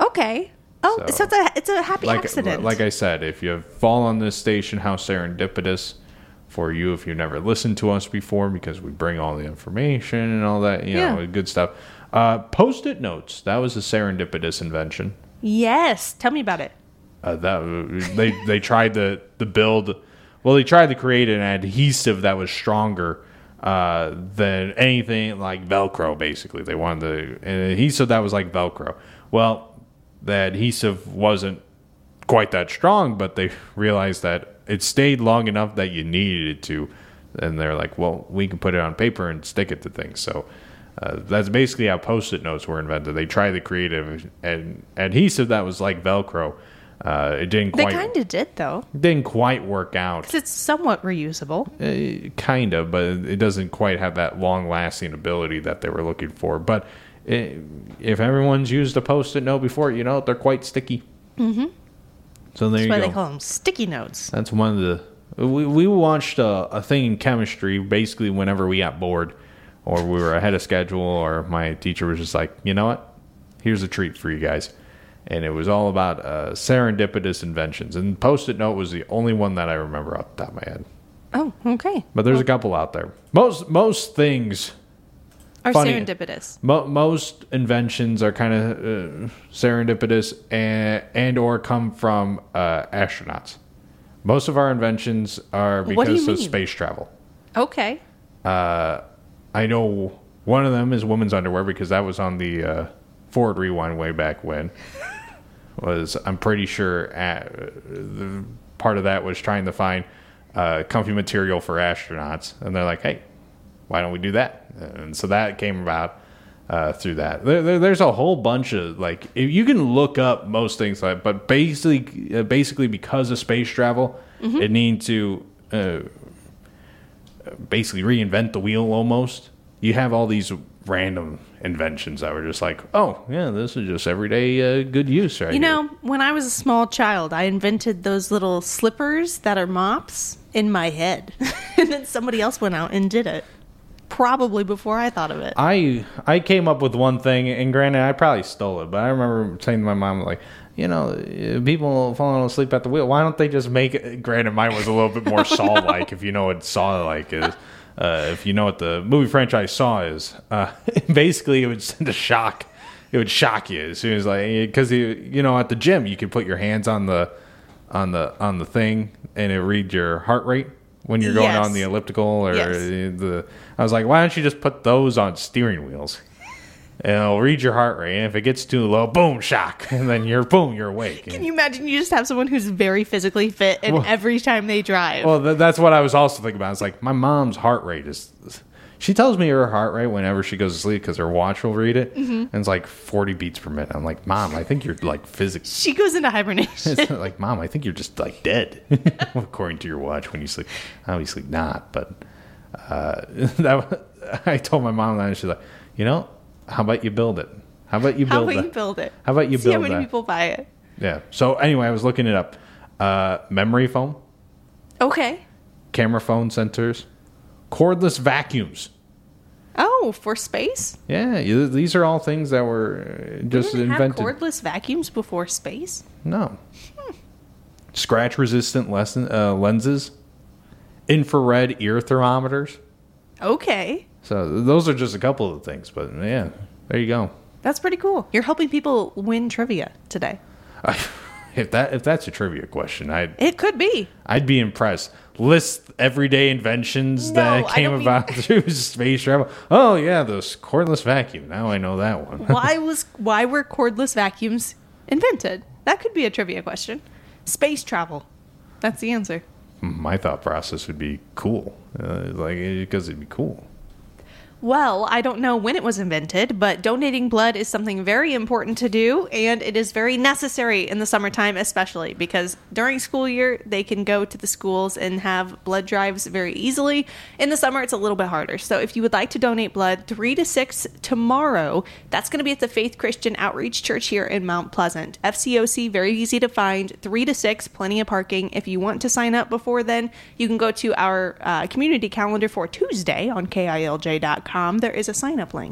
Okay. Oh, so it's a happy accident. Like I said, if you fall on this station, how serendipitous for you if you've never listened to us before, because we bring all the information and all that, you know, good stuff. Post-it notes. That was a serendipitous invention. Yes. Tell me about it. They tried to build. Well, they tried to create an adhesive that was stronger than anything like Velcro. Basically, they wanted an adhesive that was like Velcro. Well, the adhesive wasn't quite that strong, but they realized that it stayed long enough that you needed it to. And they're like, well, we can put it on paper and stick it to things. So that's basically how Post-it notes were invented. They tried to create an adhesive that was like Velcro. It didn't quite. They kind of did, though. Didn't quite work out. Because it's somewhat reusable. Kind of, but it doesn't quite have that long-lasting ability that they were looking for. But if everyone's used a Post-it note before, you know, they're quite sticky. Mm-hmm. So there you go. That's why they call them sticky notes. That's one of the... We watched a thing in chemistry basically whenever we got bored or we were ahead of schedule, or my teacher was just like, you know what? Here's a treat for you guys. And it was all about serendipitous inventions. And Post-it note was the only one that I remember off the top of my head. Oh, okay. But there's a couple out there. Most things... Are serendipitous. Most inventions are kind of serendipitous and or come from astronauts. Most of our inventions are because of space travel. Okay. I know one of them is women's underwear, because that was on the Forward Rewind way back when. I'm pretty sure the part of that was trying to find comfy material for astronauts. And they're like, hey, why don't we do that? And so that came about through that. There's a whole bunch of, like, you can look up most things, like, but basically because of space travel, it needed to basically reinvent the wheel almost. You have all these random inventions that were just like, oh, yeah, this is just everyday good use right You know, when I was a small child, I invented those little slippers that are mops in my head. And then somebody else went out and did it. Probably before I thought of it. I came up with one thing, and granted, I probably stole it, but I remember saying to my mom, like, you know, people falling asleep at the wheel, why don't they just make it? Granted, mine was a little bit more Saw-like, if you know what Saw-like is. If you know what the movie franchise Saw is. Basically, it would send a shock. It would shock you as soon as, like, because, you know, at the gym, you could put your hands on the thing, and it read your heart rate when you're going on the elliptical or I was like, why don't you just put those on steering wheels? And it'll read your heart rate, and if it gets too low, boom, shock, and then you're awake. Can you imagine you just have someone who's very physically fit, and every time they drive? Well, that's what I was also thinking about. It's like, my mom's heart rate is... She tells me her heart rate whenever she goes to sleep because her watch will read it, and it's like 40 beats per minute. I'm like, Mom, I think you're like physically... She goes into hibernation. It's like, Mom, I think you're just like dead, according to your watch when you sleep. Obviously not, but I told my mom that, and she's like, you know, how about you build it? How about you build it? How about you See build how many people buy it. Yeah. So anyway, I was looking it up. Memory foam. Okay. Camera phone sensors. Cordless vacuums. Oh, for space? Yeah, these are all things that were just invented. Have cordless vacuums before space? No. Scratch-resistant lenses. Infrared ear thermometers. Okay. So those are just a couple of the things, but yeah, there you go. That's pretty cool. You're helping people win trivia today. If that's a trivia question, it could be. I'd be impressed. List everyday inventions that came about through space travel. Oh yeah, this cordless vacuum. Now I know that one. Why were cordless vacuums invented? That could be a trivia question. Space travel. That's the answer. My thought process would be cool, because it'd be cool. Well, I don't know when it was invented, but donating blood is something very important to do, and it is very necessary in the summertime, especially because during school year, they can go to the schools and have blood drives very easily. In the summer, it's a little bit harder. So if you would like to donate blood, 3 to 6 tomorrow, that's going to be at the Faith Christian Outreach Church here in Mount Pleasant. FCOC, very easy to find, 3 to 6, plenty of parking. If you want to sign up before then, you can go to our community calendar for Tuesday on KILJ.com. There is a sign-up link.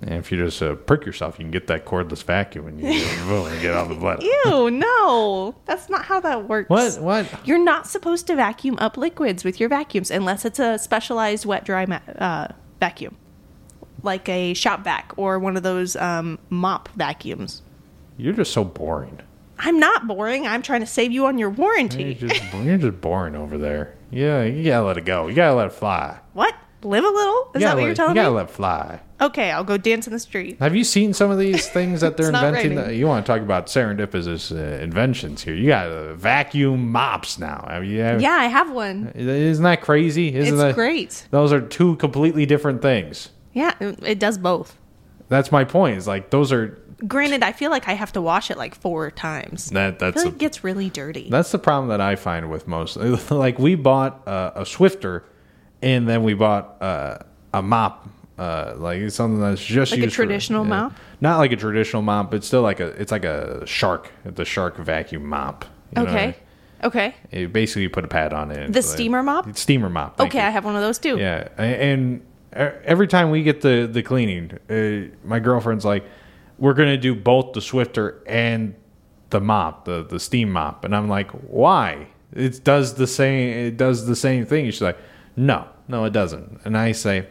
And if you just prick yourself, you can get that cordless vacuum and you get all the blood. Ew, no. That's not how that works. What? You're not supposed to vacuum up liquids with your vacuums unless it's a specialized wet dry vacuum. Like a shop vac or one of those mop vacuums. You're just so boring. I'm not boring. I'm trying to save you on your warranty. You're just boring over there. Yeah, you gotta let it go. You gotta let it fly. What? Live a little? Is that what you're telling me? You gotta let it fly. Okay, I'll go dance in the street. Have you seen some of these things that they're It's not inventing? raining. You want to talk about serendipitous inventions here? You got vacuum mops now. Yeah, I have one. Isn't that crazy? It's great. Those are two completely different things. Yeah, it does both. That's my point. It's like those are. Granted, I feel like I have to wash it like 4 times. I That's feel like it gets really dirty. That's the problem that I find with most. Like we bought a Swifter, and then we bought a mop. Like something that's just Like a used traditional mop? Not like a traditional mop, but still like it's like a Shark, the Shark vacuum mop. You know what I mean? Okay. It basically you put a pad on it. The steamer mop? Steamer mop. Thank Okay, you. I have one of those too. Yeah, and every time we get the cleaning, my girlfriend's like, "We're gonna do both the Swifter and the mop, the steam mop," and I'm like, "Why? It does the same. It does the same thing." She's like, "No, it doesn't." And I say,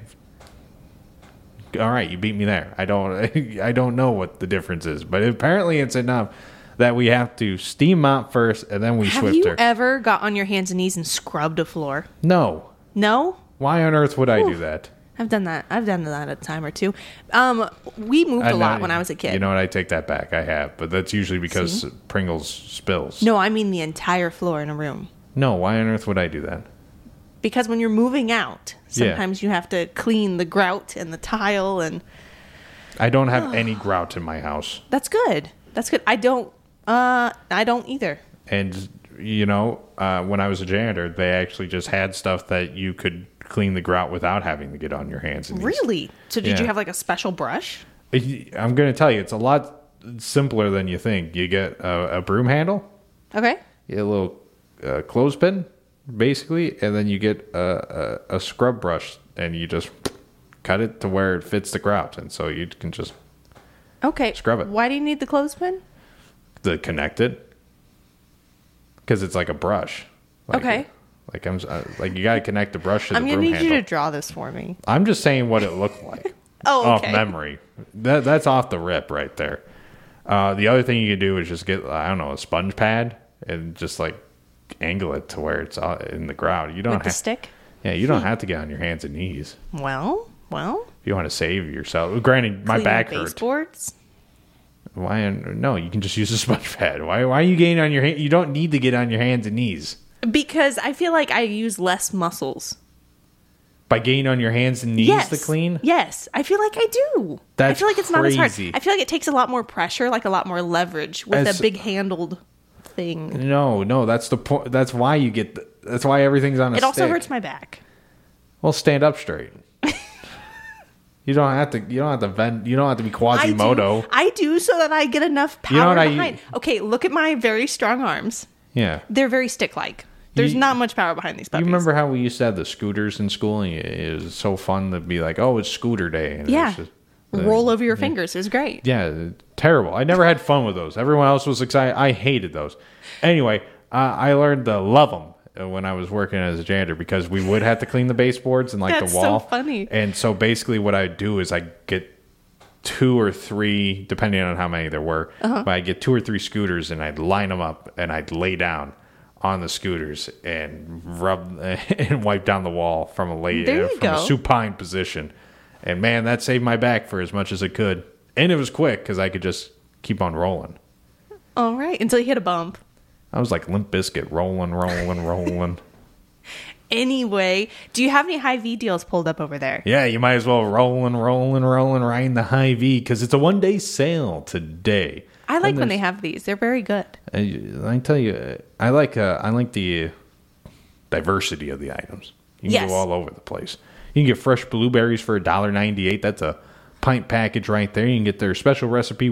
"All right, you beat me there. I don't know what the difference is, but apparently it's enough that we have to steam mop first and then we Have Swifter." you ever got on your hands and knees and scrubbed a floor? No. No? Why on earth would I do that? I've done that. I've done that a time or two. We moved a lot when I was a kid. You know what? I take that back. I have, but that's usually because Pringles spills. No, I mean the entire floor in a room. No, why on earth would I do that? Because when you're moving out, sometimes you have to clean the grout and the tile, and I don't have any grout in my house. that's good. That's good. I don't either. And you know, when I was a janitor, they actually just had stuff that you could clean the grout without having to get on your hands and knees. Really? So did you Yeah. have like a special brush? I'm going to tell you, it's a lot simpler than you think. You get a broom handle, Okay. you get a little clothespin, basically, and then you get a scrub brush, and you just cut it to where it fits the grout, and so you can just Okay. Scrub it. Why do you need the clothespin? connect it, because it's like a brush. Okay. Like like you got to connect the brush to the I'm broom gonna need handle. you to draw this for me. I'm just saying what it looked like. Oh, okay. Off memory. That's off the rip right there. The other thing you can do is just get, I don't know, a sponge pad and just like angle it to where it's in the ground. You don't With the have stick? Yeah, you don't have to get on your hands and knees Well. if you want to save yourself. Granted, my Clean back the hurt. baseboards? Why? No, you can just use a sponge pad. Why are you getting on your hand? You don't need to get on your hands and knees. Because I feel like I use less muscles. By getting on your hands and knees to clean? Yes, I feel like I do. That's I feel like it's not as crazy. hard. I feel like it takes a lot more pressure, like a lot more leverage with As- a big handled thing. No, that's the point. That's why you get. That's why everything's on a It stick. also hurts my back. Well, stand up straight. You don't have to. You don't have to vent. You don't have to be Quasimodo. I do so that I get enough power You know what behind. Okay, look at my very strong arms. Yeah. They're very stick-like. There's You- not much power behind these You puppies. remember how we used to have the scooters in school, and it was so fun to be like, "Oh, it's scooter day." And Yeah. it's just, Roll over your fingers. It was great. Yeah, terrible. I never had fun with those. Everyone else was excited. I hated those. Anyway, I learned to love them when I was working as a janitor because we would have to clean the baseboards and like That's the wall. so funny. And so basically, what I do is I get 2 or 3, depending on how many there were. But I get 2 or 3 scooters and I'd line them up and I'd lay down on the scooters and rub and wipe down the wall from There you from go. a supine position. And man, that saved my back for as much as it could. And it was quick because I could just keep on rolling. All right, until you hit a bump. I was like Limp Bizkit, rolling. Anyway, do you have any Hy-Vee deals pulled up over there? Yeah, you might as well rolling, riding the Hy-Vee because it's a 1-day sale today. I like And when they there's- have these. They're very good. I tell you, I like the diversity of the items. You can Yes. go all over the place. You can get fresh blueberries for $1.98. That's a pint package right there. You can get their special recipe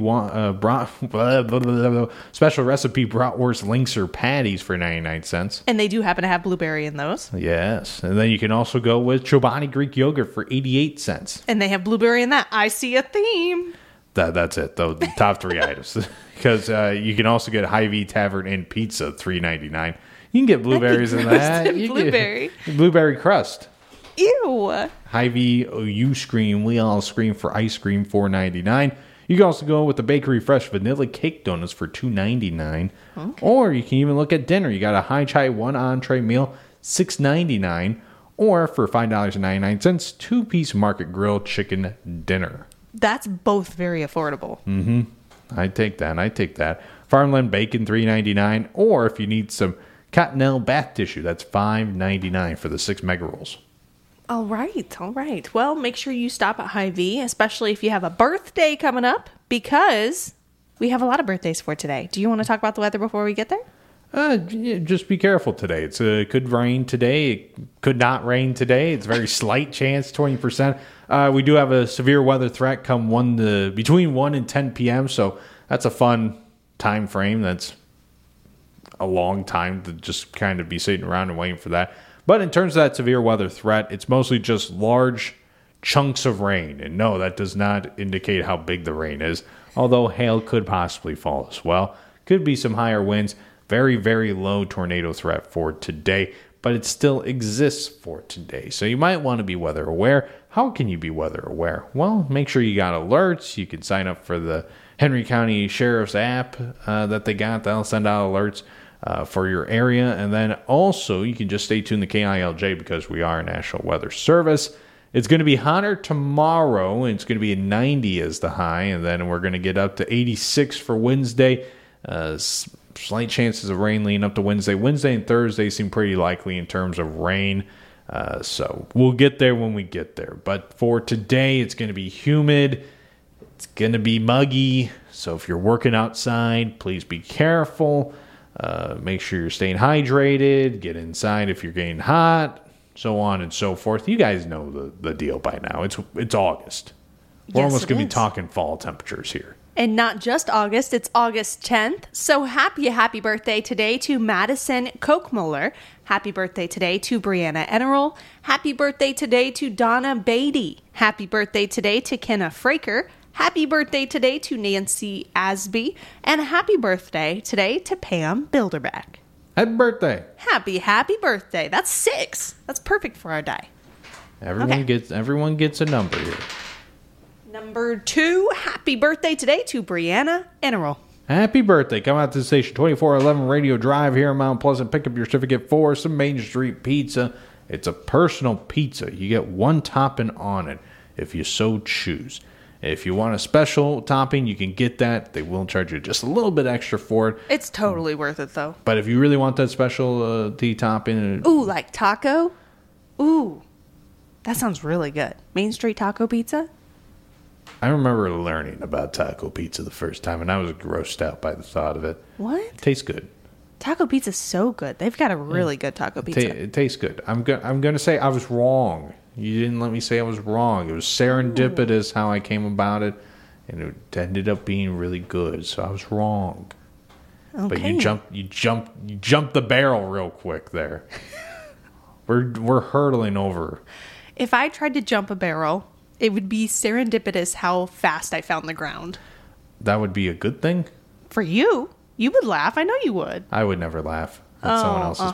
special recipe bratwurst links or patties for 99 cents. And they do happen to have blueberry in those. Yes. And then you can also go with Chobani Greek yogurt for 88 cents. And they have blueberry in that. I see a theme. That's it, though. The top three items. Because you can also get Hy-Vee Tavern and Pizza, $3.99. You can get blueberries in that. Blueberry. Blueberry crust. Ew. Hy-Vee, you scream, we all scream for ice cream, $4.99. You can also go with the Bakery Fresh Vanilla Cake Donuts for $2.99. Okay. Or you can even look at dinner. You got a High Chai 1 entree meal, $6.99. Or for $5.99, 2-piece Market Grill chicken dinner. That's both very affordable. Mm-hmm. I take that. Farmland bacon, $3.99. Or if you need some Cottonelle bath tissue, that's $5.99 for the 6 mega rolls. All right. Well, make sure you stop at Hy-Vee, especially if you have a birthday coming up, because we have a lot of birthdays for today. Do you want to talk about the weather before we get there? Just be careful today. It could rain today. It could not rain today. It's a very slight chance, 20%. We do have a severe weather threat come between 1 and 10 p.m., so that's a fun time frame. That's a long time to just kind of be sitting around and waiting for that. But in terms of that severe weather threat, it's mostly just large chunks of rain. And no, that does not indicate how big the rain is, although hail could possibly fall as well. Could be some higher winds. Very, very low tornado threat for today, but it still exists for today. So you might want to be weather aware. How can you be weather aware? Well, make sure you got alerts. You can sign up for the Henry County Sheriff's app that they got. That'll send out alerts for your area. And then also you can just stay tuned to KILJ because we are a National Weather Service. It's going to be hotter tomorrow. And it's going to be 90 as the high. And then we're going to get up to 86 for Wednesday. Slight chances of rain leading up to Wednesday. Wednesday and Thursday seem pretty likely in terms of rain. So we'll get there when we get there. But for today, it's going to be humid. It's going to be muggy. So if you're working outside, please be careful. Make sure you're staying hydrated. Get inside if you're getting hot. So on and so forth. You guys know the deal by now. It's August. We're almost going to be talking fall temperatures here. And not just August, it's August 10th. So happy birthday today to Madison Kochmuller. Happy birthday today to Brianna Ennerl. Happy birthday today to Donna Beatty. Happy birthday today to Kenna Fraker. Happy birthday today to Nancy Asby. And happy birthday today to Pam Bilderback. Happy birthday. Happy birthday. That's 6. That's perfect for our day. Everyone gets a number here. Number 2, happy birthday today to Brianna Ennerl. Happy birthday. Come out to the station 2411 Radio Drive here in Mount Pleasant. Pick up your certificate for some Main Street pizza. It's a personal pizza. You get one topping on it if you so choose. If you want a special topping, you can get that. They will charge you just a little bit extra for it. It's totally worth it, though. But if you really want that special topping... Ooh, like taco? Ooh, that sounds really good. Main Street Taco Pizza? I remember learning about taco pizza the first time, and I was grossed out by the thought of it. What? It tastes good. Taco pizza's so good. They've got a really good taco pizza. It tastes good. I'm going to say I was wrong. You didn't let me say I was wrong. It was serendipitous how I came about it, and it ended up being really good. So I was wrong. Okay. But you jumped the barrel real quick there. We're hurtling over. If I tried to jump a barrel, it would be serendipitous how fast I found the ground. That would be a good thing? For you. You would laugh. I know you would. I would never laugh. That's someone else's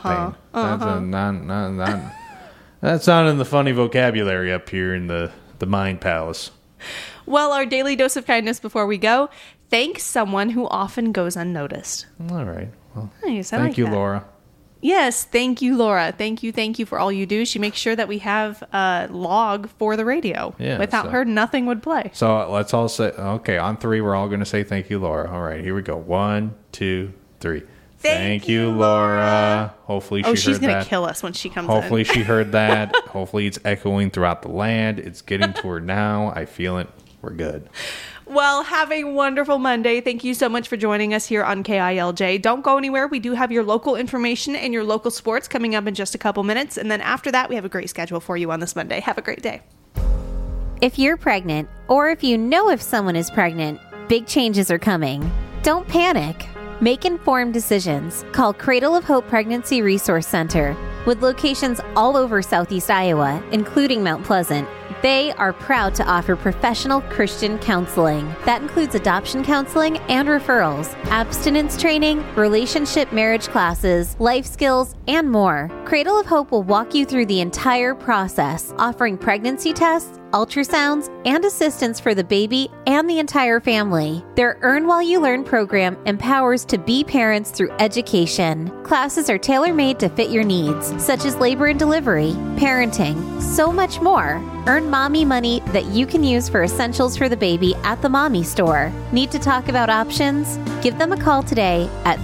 pain. That's not in the funny vocabulary up here in the Mind Palace. Well, our daily dose of kindness before we go. Thank someone who often goes unnoticed. All right. Well, nice. Thank you, Laura. Yes, thank you, Laura. Thank you for all you do. She makes sure that we have a log for the radio. Yeah, without her, nothing would play. So let's all say, okay, on 3, we're all going to say thank you, Laura. All right, here we go. 1, 2, 3. Thank you, Laura. Hopefully she heard that. Oh, she's going to kill us when she comes Hopefully she heard that. Hopefully it's echoing throughout the land. It's getting to her now. I feel it. We're good. Well, have a wonderful Monday. Thank you so much for joining us here on KILJ. Don't go anywhere. We do have your local information and your local sports coming up in just a couple minutes. And then after that, we have a great schedule for you on this Monday. Have a great day. If you're pregnant, or if you know if someone is pregnant, big changes are coming. Don't panic. Make informed decisions. Call Cradle of Hope Pregnancy Resource Center. With locations all over Southeast Iowa, including Mount Pleasant, they are proud to offer professional Christian counseling. That includes adoption counseling and referrals, abstinence training, relationship marriage classes, life skills, and more. Cradle of Hope will walk you through the entire process, offering pregnancy tests, ultrasounds, and assistance for the baby and the entire family. Their Earn While You Learn program empowers to be parents through education. Classes are tailor-made to fit your needs, such as labor and delivery, parenting, so much more. Earn mommy money that you can use for essentials for the baby at the mommy store. Need to talk about options? Give them a call today at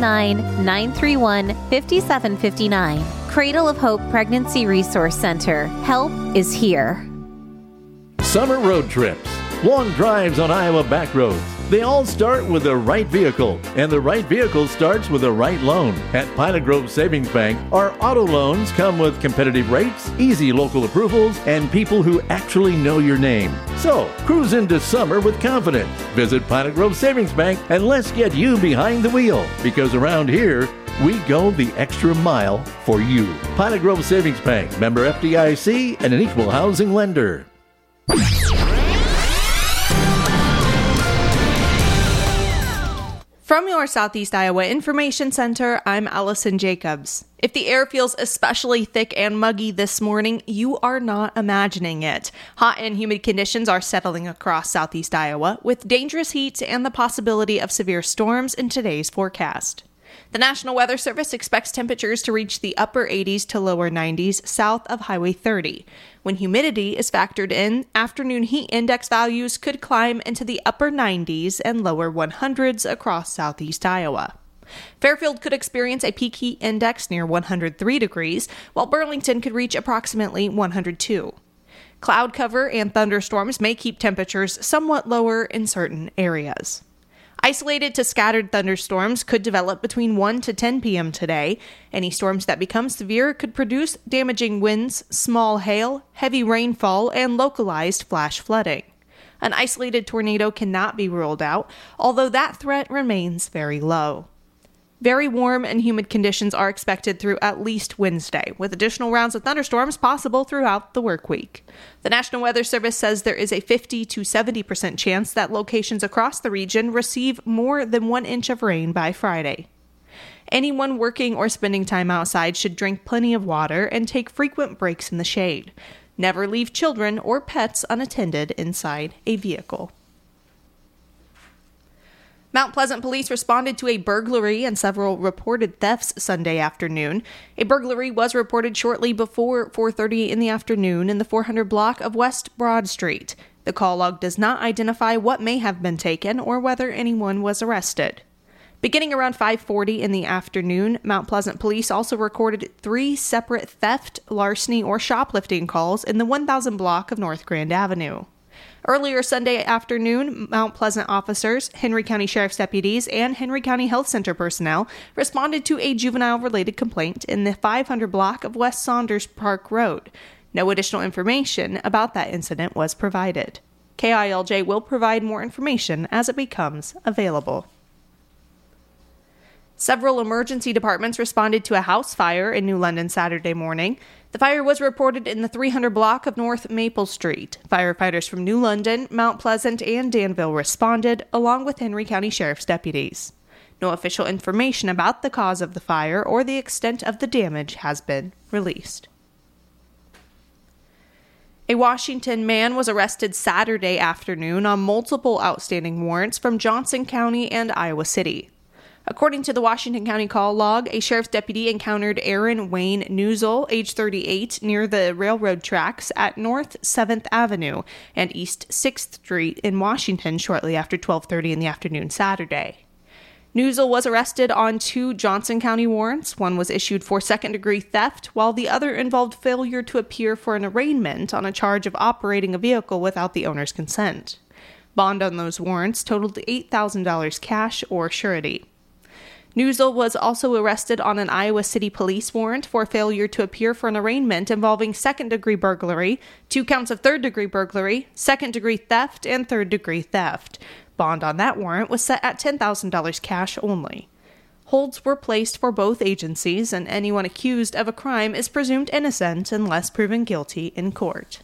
319-931-5759. Cradle of Hope Pregnancy Resource Center. Help is here. Summer road trips, long drives on Iowa back roads. They all start with the right vehicle, and the right vehicle starts with the right loan. At Pilot Grove Savings Bank, our auto loans come with competitive rates, easy local approvals, and people who actually know your name. So, cruise into summer with confidence. Visit Pilot Grove Savings Bank and let's get you behind the wheel, because around here, we go the extra mile for you. Pilot Grove Savings Bank, member FDIC, and an equal housing lender. From your Southeast Iowa Information Center, I'm Allison Jacobs. If the air feels especially thick and muggy this morning, you are not imagining it. Hot and humid conditions are settling across Southeast Iowa, with dangerous heat and the possibility of severe storms in today's forecast. The National Weather Service expects temperatures to reach the upper 80s to lower 90s south of Highway 30. When humidity is factored in, afternoon heat index values could climb into the upper 90s and lower 100s across southeast Iowa. Fairfield could experience a peak heat index near 103 degrees, while Burlington could reach approximately 102. Cloud cover and thunderstorms may keep temperatures somewhat lower in certain areas. Isolated to scattered thunderstorms could develop between 1 to 10 p.m. today. Any storms that become severe could produce damaging winds, small hail, heavy rainfall, and localized flash flooding. An isolated tornado cannot be ruled out, although that threat remains very low. Very warm and humid conditions are expected through at least Wednesday, with additional rounds of thunderstorms possible throughout the work week. The National Weather Service says there is a 50 to 70% chance that locations across the region receive more than 1 inch of rain by Friday. Anyone working or spending time outside should drink plenty of water and take frequent breaks in the shade. Never leave children or pets unattended inside a vehicle. Mount Pleasant police responded to a burglary and several reported thefts Sunday afternoon. A burglary was reported shortly before 4:30 in the afternoon in the 400 block of West Broad Street. The call log does not identify what may have been taken or whether anyone was arrested. Beginning around 5:40 in the afternoon, Mount Pleasant police also recorded 3 separate theft, larceny, or shoplifting calls in the 1000 block of North Grand Avenue. Earlier Sunday afternoon, Mount Pleasant officers, Henry County Sheriff's deputies, and Henry County Health Center personnel responded to a juvenile-related complaint in the 500 block of West Saunders Park Road. No additional information about that incident was provided. KILJ will provide more information as it becomes available. Several emergency departments responded to a house fire in New London Saturday morning. The fire was reported in the 300 block of North Maple Street. Firefighters from New London, Mount Pleasant, and Danville responded, along with Henry County Sheriff's deputies. No official information about the cause of the fire or the extent of the damage has been released. A Washington man was arrested Saturday afternoon on multiple outstanding warrants from Johnson County and Iowa City. According to the Washington County call log, a sheriff's deputy encountered Aaron Wayne Newsel, age 38, near the railroad tracks at North 7th Avenue and East 6th Street in Washington shortly after 12:30 in the afternoon Saturday. Newsel was arrested on 2 Johnson County warrants. One was issued for second-degree theft, while the other involved failure to appear for an arraignment on a charge of operating a vehicle without the owner's consent. Bond on those warrants totaled $8,000 cash or surety. Newsel was also arrested on an Iowa City police warrant for failure to appear for an arraignment involving second-degree burglary, 2 counts of third-degree burglary, second-degree theft, and third-degree theft. Bond on that warrant was set at $10,000 cash only. Holds were placed for both agencies, and anyone accused of a crime is presumed innocent unless proven guilty in court.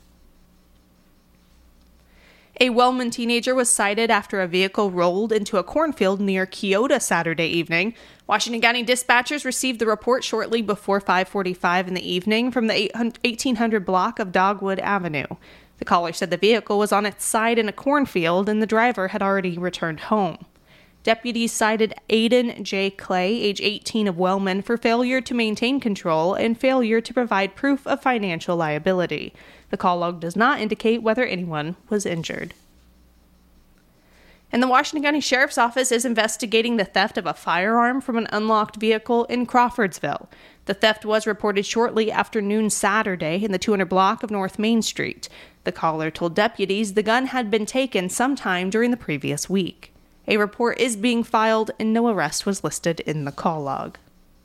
A Wellman teenager was cited after a vehicle rolled into a cornfield near Keota Saturday evening. Washington County dispatchers received the report shortly before 5:45 in the evening from the 1800 block of Dogwood Avenue. The caller said the vehicle was on its side in a cornfield and the driver had already returned home. Deputies cited Aiden J. Clay, age 18 of Wellman, for failure to maintain control and failure to provide proof of financial liability. The call log does not indicate whether anyone was injured. And the Washington County Sheriff's Office is investigating the theft of a firearm from an unlocked vehicle in Crawfordsville. The theft was reported shortly after noon Saturday in the 200 block of North Main Street. The caller told deputies the gun had been taken sometime during the previous week. A report is being filed and no arrest was listed in the call log.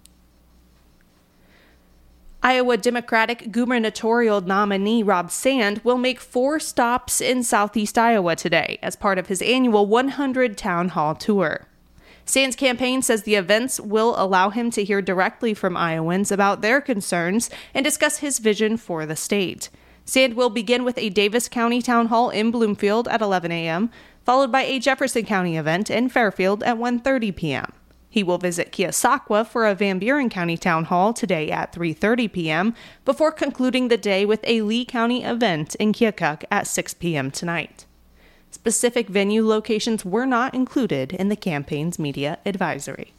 Iowa Democratic gubernatorial nominee Rob Sand will make 4 stops in southeast Iowa today as part of his annual 100 Town Hall Tour. Sand's campaign says the events will allow him to hear directly from Iowans about their concerns and discuss his vision for the state. Sand will begin with a Davis County Town Hall in Bloomfield at 11 a.m., followed by a Jefferson County event in Fairfield at 1:30 p.m. He will visit Keosauqua for a Van Buren County Town Hall today at 3:30 p.m. before concluding the day with a Lee County event in Keokuk at 6 p.m. tonight. Specific venue locations were not included in the campaign's media advisory.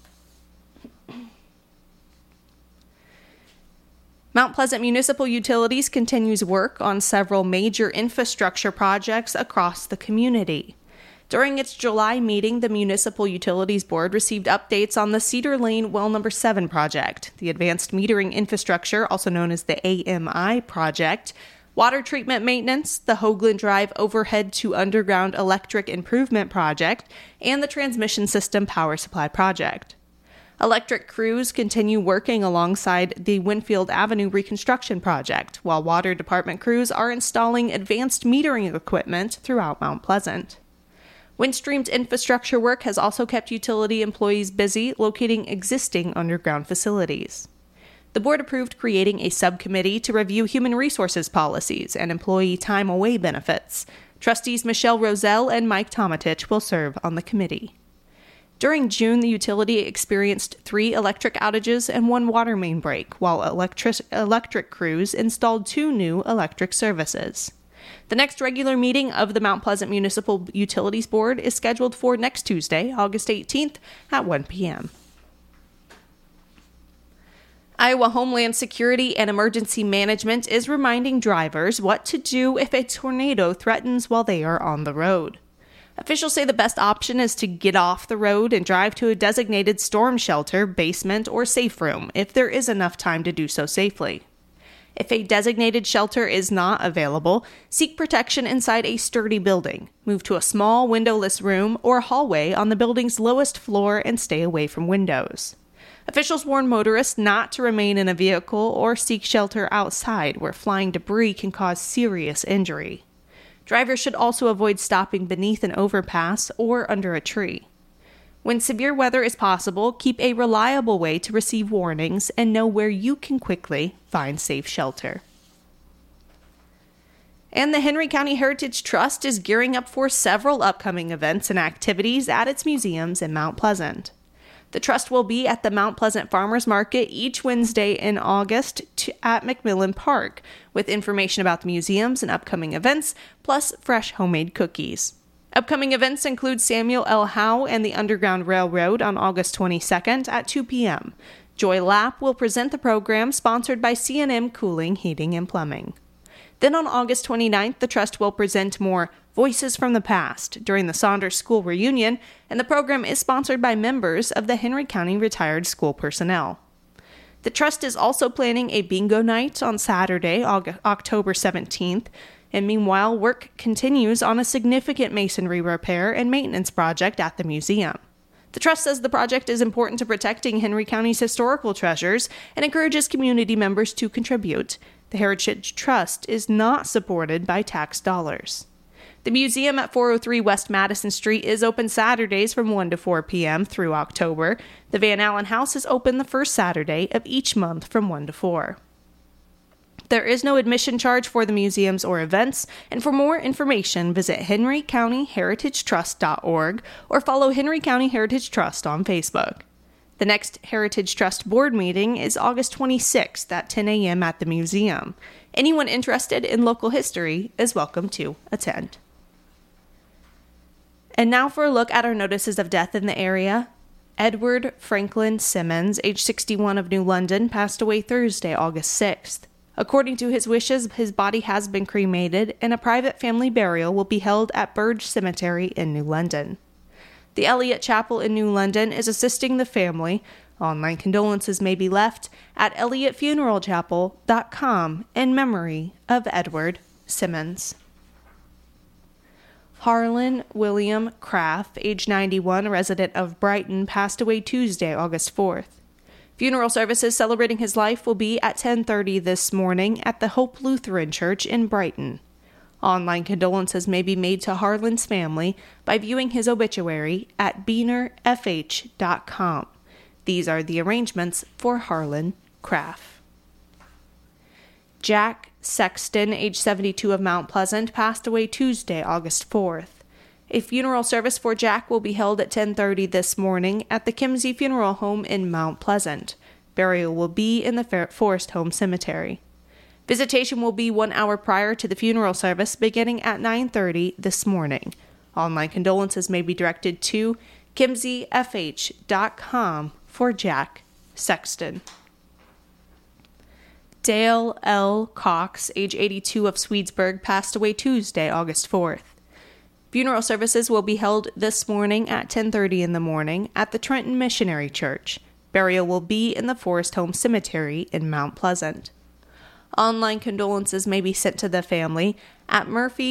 Mount Pleasant Municipal Utilities continues work on several major infrastructure projects across the community. During its July meeting, the Municipal Utilities Board received updates on the Cedar Lane Well No. 7 project, the Advanced Metering Infrastructure, also known as the AMI project, water treatment maintenance, the Hoagland Drive Overhead to Underground Electric Improvement Project, and the Transmission System Power Supply Project. Electric crews continue working alongside the Winfield Avenue Reconstruction Project, while Water Department crews are installing advanced metering equipment throughout Mount Pleasant. Windstream's infrastructure work has also kept utility employees busy locating existing underground facilities. The board approved creating a subcommittee to review human resources policies and employee time away benefits. Trustees Michelle Roselle and Mike Tomatich will serve on the committee. During June, the utility experienced 3 electric outages and 1 water main break, while electric crews installed 2 new electric services. The next regular meeting of the Mount Pleasant Municipal Utilities Board is scheduled for next Tuesday, August 18th at 1 p.m. Iowa Homeland Security and Emergency Management is reminding drivers what to do if a tornado threatens while they are on the road. Officials say the best option is to get off the road and drive to a designated storm shelter, basement, or safe room if there is enough time to do so safely. If a designated shelter is not available, seek protection inside a sturdy building. Move to a small windowless room or hallway on the building's lowest floor and stay away from windows. Officials warn motorists not to remain in a vehicle or seek shelter outside where flying debris can cause serious injury. Drivers should also avoid stopping beneath an overpass or under a tree. When severe weather is possible, keep a reliable way to receive warnings and know where you can quickly find safe shelter. And the Henry County Heritage Trust is gearing up for several upcoming events and activities at its museums in Mount Pleasant. The trust will be at the Mount Pleasant Farmers Market each Wednesday in August at McMillan Park, with information about the museums and upcoming events, plus fresh homemade cookies. Upcoming events include Samuel L. Howe and the Underground Railroad on August 22nd at 2 p.m. Joy Lapp will present the program sponsored by C&M Cooling, Heating, and Plumbing. Then on August 29th, the Trust will present more Voices from the Past during the Saunders School Reunion, and the program is sponsored by members of the Henry County Retired School Personnel. The Trust is also planning a bingo night on Saturday, October 17th, and meanwhile, work continues on a significant masonry repair and maintenance project at the museum. The trust says the project is important to protecting Henry County's historical treasures and encourages community members to contribute. The Heritage Trust is not supported by tax dollars. The museum at 403 West Madison Street is open Saturdays from 1 to 4 p.m. through October. The Van Allen House is open the first Saturday of each month from 1 to 4. There is no admission charge for the museums or events, and for more information, visit henrycountyheritagetrust.org or follow Henry County Heritage Trust on Facebook. The next Heritage Trust board meeting is August 26th at 10 a.m. at the museum. Anyone interested in local history is welcome to attend. And now for a look at our notices of death in the area. Edward Franklin Simmons, age 61 of New London, passed away Thursday, August 6th. According to his wishes, his body has been cremated and a private family burial will be held at Burge Cemetery in New London. The Elliott Chapel in New London is assisting the family. Online condolences may be left at elliottfuneralchapel.com in memory of Edward Simmons. Harlan William Craft, age 91, resident of Brighton, passed away Tuesday, August 4th. Funeral services celebrating his life will be at 10:30 this morning at the Hope Lutheran Church in Brighton. Online condolences may be made to Harlan's family by viewing his obituary at beanerfh.com. These are the arrangements for Harlan Craft. Jack Sexton, age 72 of Mount Pleasant, passed away Tuesday, August 4th. A funeral service for Jack will be held at 10:30 this morning at the Kimsey Funeral Home in Mount Pleasant. Burial will be in the Forest Home Cemetery. Visitation will be 1 hour prior to the funeral service, beginning at 9:30 this morning. Online condolences may be directed to kimseyfh.com for Jack Sexton. Dale L. Cox, age 82 of Swedesburg, passed away Tuesday, August 4th. Funeral services will be held this morning at 10:30 in the morning at the Trenton Missionary Church. Burial will be in the Forest Home Cemetery in Mount Pleasant. Online condolences may be sent to the family at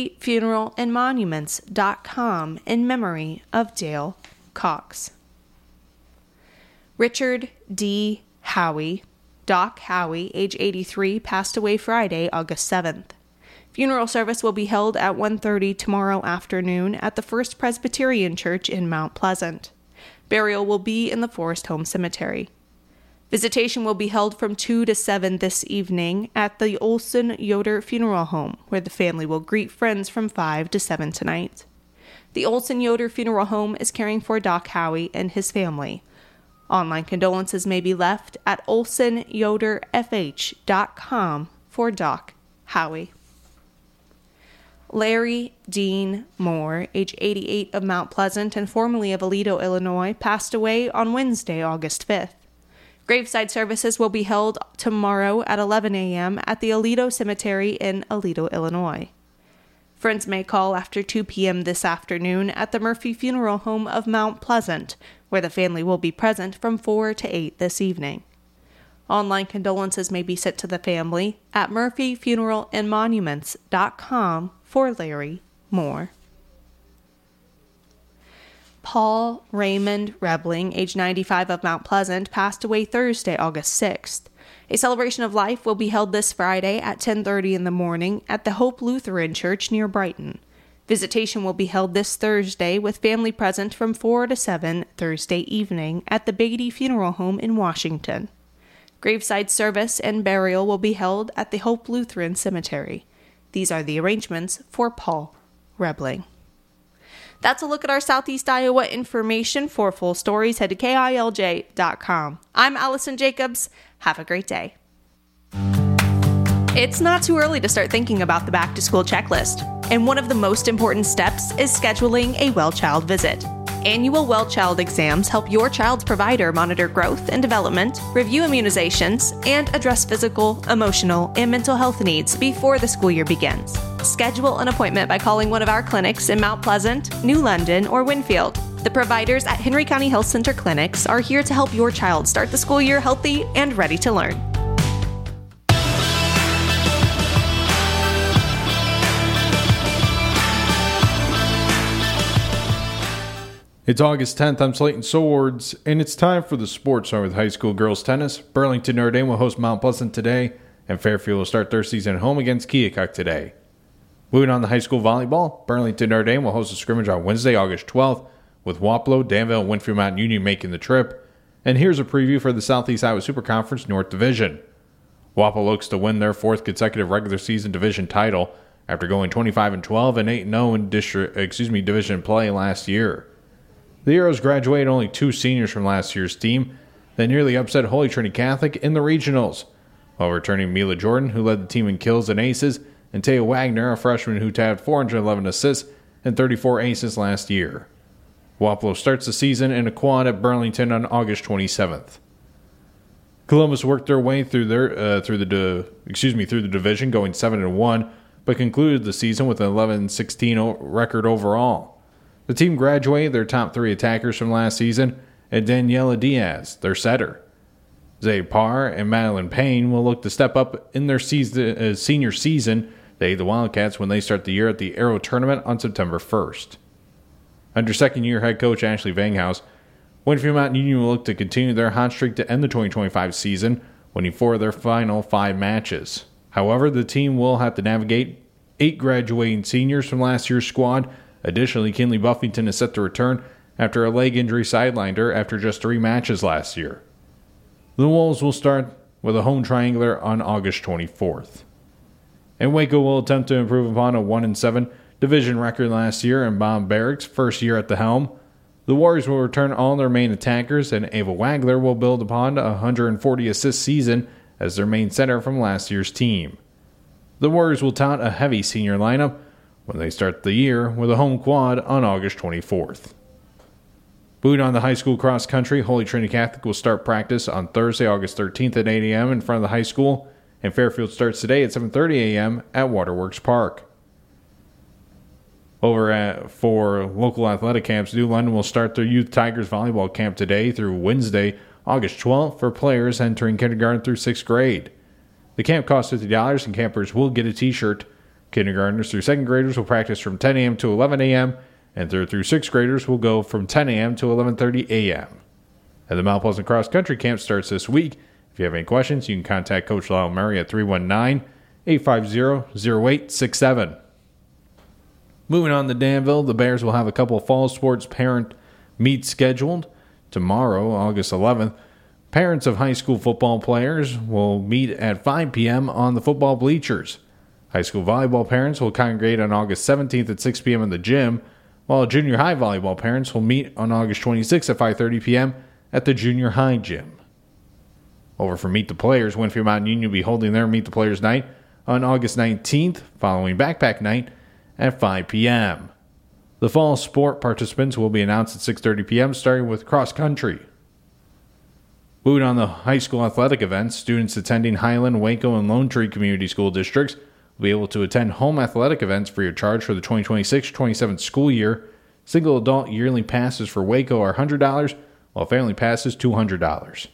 murphyfuneralandmonuments.com in memory of Dale Cox. Richard D. Howie, Doc Howie, age 83, passed away Friday, August 7th. Funeral service will be held at 1:30 tomorrow afternoon at the First Presbyterian Church in Mount Pleasant. Burial will be in the Forest Home Cemetery. Visitation will be held from 2 to 7 this evening at the Olson Yoder Funeral Home, where the family will greet friends from 5 to 7 tonight. The Olson Yoder Funeral Home is caring for Doc Howie and his family. Online condolences may be left at olsonyoderfh.com for Doc Howie. Larry Dean Moore, age 88 of Mount Pleasant and formerly of Aledo, Illinois, passed away on Wednesday, August 5th. Graveside services will be held tomorrow at 11 a.m. at the Aledo Cemetery in Aledo, Illinois. Friends may call after 2 p.m. this afternoon at the Murphy Funeral Home of Mount Pleasant, where the family will be present from 4 to 8 this evening. Online condolences may be sent to the family at murphyfuneralandmonuments.com for Larry Moore. Paul Raymond Rebling, age 95 of Mount Pleasant, passed away Thursday, August 6th. A celebration of life will be held this Friday at 10:30 in the morning at the Hope Lutheran Church near Brighton. Visitation will be held this Thursday with family present from 4 to 7 Thursday evening at the Beatty Funeral Home in Washington. Graveside service and burial will be held at the Hope Lutheran Cemetery. These are the arrangements for Paul Rebling. That's a look at our Southeast Iowa information. For full stories, head to KILJ.com. I'm Allison Jacobs. Have a great day. It's not too early to start thinking about the back-to-school checklist, and one of the most important steps is scheduling a Well Child visit. Annual Well Child exams help your child's provider monitor growth and development, review immunizations, and address physical, emotional, and mental health needs before the school year begins. Schedule an appointment by calling one of our clinics in Mount Pleasant, New London, or Winfield. The providers at Henry County Health Center clinics are here to help your child start the school year healthy and ready to learn. It's August 10th. I'm Slayton Swords, and it's time for the sports starting with high school girls tennis. Burlington Notre Dame will host Mount Pleasant today, and Fairfield will start their season at home against Keokuk today. Moving on to high school volleyball, Burlington Notre Dame will host a scrimmage on Wednesday, August 12th, with Wapello, Danville, and Winfield Mountain Union making the trip. And here's a preview for the Southeast Iowa Super Conference North Division. Wapello looks to win their fourth consecutive regular season division title after going 25-12 and 8-0 in division play last year. The Arrows graduated only 2 seniors from last year's team. They nearly upset Holy Trinity Catholic in the regionals, while returning Mila Jordan, who led the team in kills and aces, and Taya Wagner, a freshman who tabbed 411 assists and 34 aces last year. Wapello starts the season in a quad at Burlington on August 27th. Columbus worked their way through the division, going 7-1, but concluded the season with an 11-16 record overall. The team graduated their top 3 attackers from last season, and Daniela Diaz, their setter. Zay Parr and Madeline Payne will look to step up in their senior season. They aid the Wildcats when they start the year at the Arrow Tournament on September 1st. Under second-year head coach Ashley Vanghouse, Winfield Mountain Union will look to continue their hot streak to end the 2025 season, winning 4 of their final 5 matches. However, the team will have to navigate 8 graduating seniors from last year's squad. Additionally, Kinley Buffington is set to return after a leg injury sidelined her after just 3 matches last year. The Wolves will start with a home triangular on August 24th. And Waco will attempt to improve upon a 1-7 division record last year in Bob Barrick's first year at the helm. The Warriors will return all their main attackers, and Ava Wagler will build upon a 140 assist season as their main center from last year's team. The Warriors will tout a heavy senior lineup when they start the year with a home quad on August 24th. Moving on to high school cross country, Holy Trinity Catholic will start practice on Thursday, August 13th at 8 a.m. in front of the high school, and Fairfield starts today at 7:30 a.m. at Waterworks Park. For local athletic camps, New London will start their Youth Tigers volleyball camp today through Wednesday, August 12th for players entering kindergarten through 6th grade. The camp costs $50 and campers will get a t-shirt. Kindergartners through 2nd graders will practice from 10 a.m. to 11 a.m., and 3rd through 6th graders will go from 10 a.m. to 11:30 a.m. And the Mount Pleasant Cross Country Camp starts this week. If you have any questions, you can contact Coach Lyle Murray at 319-850-0867. Moving on to Danville, the Bears will have a couple of fall sports parent meets scheduled. Tomorrow, August 11th, parents of high school football players will meet at 5 p.m. on the football bleachers. High school volleyball parents will congregate on August 17th at 6 p.m. in the gym, while junior high volleyball parents will meet on August 26th at 5:30 p.m. at the junior high gym. Over for Meet the Players, Winfield Mountain Union will be holding their Meet the Players night on August 19th, following Backpack Night at 5 p.m. The fall sport participants will be announced at 6:30 p.m., starting with cross country. Moving on to high school athletic events, students attending Highland, Waco, and Lone Tree Community School Districts will be able to attend home athletic events free of charge for the 2026-27 school year. Single adult yearly passes for Waco are $100, while family passes $200.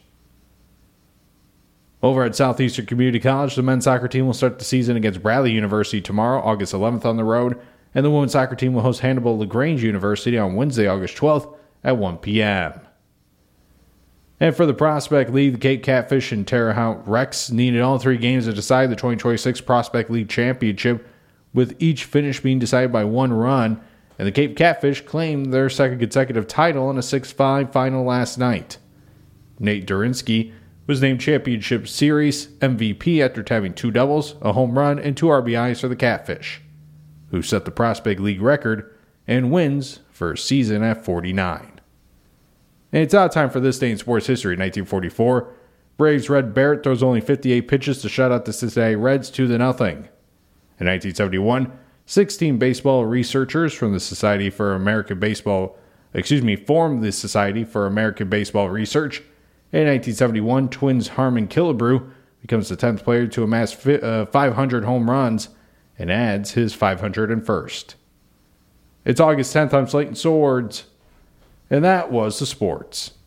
Over at Southeastern Community College, the men's soccer team will start the season against Bradley University tomorrow, August 11th on the road, and the women's soccer team will host Hannibal LaGrange University on Wednesday, August 12th at 1 p.m. And for the Prospect League, the Cape Catfish and Terre Haute Rex needed all 3 games to decide the 2026 Prospect League Championship, with each finish being decided by 1 run, and the Cape Catfish claimed their 2nd consecutive title in a 6-5 final last night. Nate Durinsky was named Championship Series MVP after having 2 doubles, a home run, and 2 RBIs for the Catfish, who set the Prospect League record and wins for a season at 49. And it's out of time for this day in sports history. 1944, Braves Red Barrett throws only 58 pitches to shut out the Cincinnati Reds 2-0. In 1971, 16 baseball researchers from the Society for American Baseball, formed the Society for American Baseball Research. In 1971, Twins Harmon Killebrew becomes the 10th player to amass 500 home runs and adds his 501st. It's August 10th. I'm Slayton Swords. And that was the sports.